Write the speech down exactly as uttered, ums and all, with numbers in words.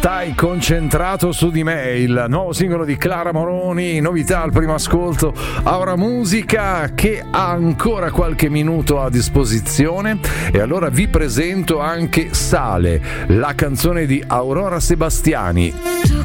Stai concentrato su di me, il nuovo singolo di Clara Moroni, novità al primo ascolto. Ora musica che ha ancora qualche minuto a disposizione e allora vi presento anche Sale, la canzone di Aurora Sebastiani.